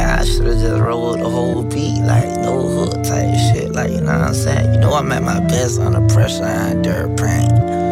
man, I should've just rolled the whole beat, like no hook type shit, like, you know what I'm saying? You know I'm at my best under pressure and dirt pain.